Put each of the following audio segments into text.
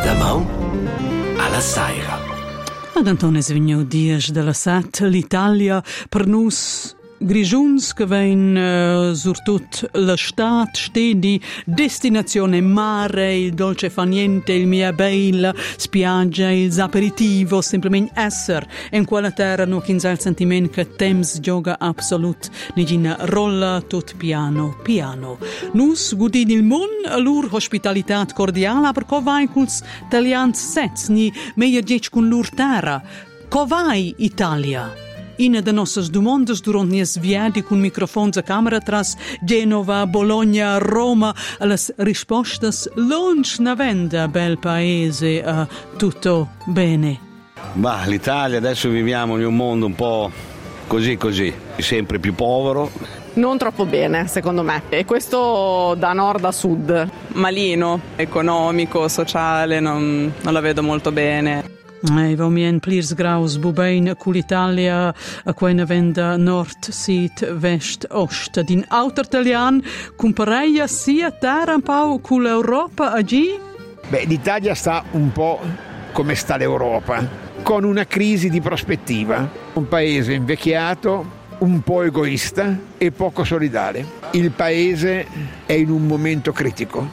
Da mo alla saira. Ad Antone Svigno Dias della Sat, l'Italia per nus grigiuns che ven surtut la stat stedi destinazione mare, il dolce fa niente, il mia bella spiaggia, il aperitivo, semplicemente esser in quella terra no kinza il sentimento che temps gioga absolut nigina rolla tot piano piano. Nus gudin il mon lur hospitalitat cordiala per covai culs talians sets ni meia gec con lur terra. Covai Italia. In de nossas domandas durant nies viadi con microfons a camera tras Genova, Bologna, Roma, las rispostas lunch na venda bel paese, tutto bene. Ma l'Italia adesso viviamo in un mondo un po' così, sempre più povero. Non troppo bene, secondo me. E questo da nord a sud. Malino, economico, sociale, non la vedo molto bene. Vo mien plirs graus bubein cul Italia a quena venda nord, sit, vest, ost. Din autor italian compareia sia terra un po' con l'Europa agì? Beh, l'Italia sta un po' come sta l'Europa, con una crisi di prospettiva. Un paese invecchiato, un po' egoista e poco solidale. Il paese è in un momento critico.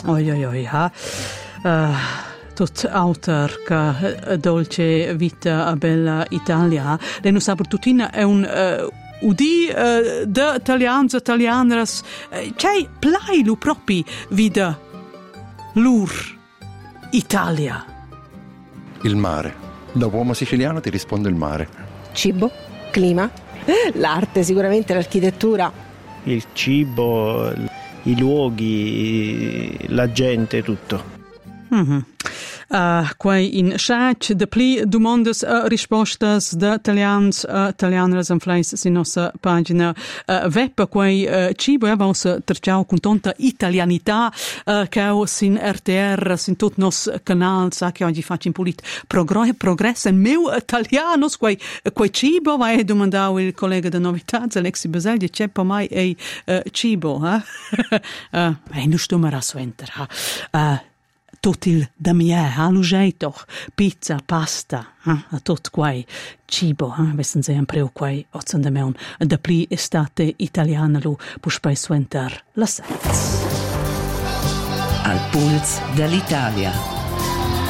Tot autor che dolce vita a bella Italia. Lei non sa per tutina è un udì de italians italianas c'è plailu propi vida lur Italia. Il mare. Da uomo siciliano ti risponde il mare. Cibo, clima, l'arte sicuramente, l'architettura. Il cibo, i luoghi, la gente, tutto. Mm-hmm. Quai in chat de pli domandas rispostas de italianas en fleis sin nostra pagina web quai cibo vamos terciao con tanta italianità che sin RTR sin tot nos canal sa che oggi faccio in pulit progress en meu italianos quai cibo vai domandau il collega de novità Alexi Baselli c'è per mai cibo non stumera suenter tot il da mie, alugeit pizza, pasta, a tot quai cibo, wissen Sie sempre quai ozzan de meun, da pli estate italiana lu puspai suenter la sets. Al puls dell'Italia.